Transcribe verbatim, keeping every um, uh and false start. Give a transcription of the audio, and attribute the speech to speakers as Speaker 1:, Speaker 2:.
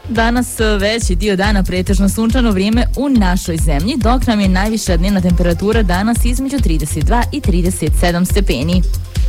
Speaker 1: Danas veći dio dana pretežno sunčano vrijeme u našoj zemlji, dok nam je najviša dnevna temperatura danas između trideset dva i trideset sedam stepeni.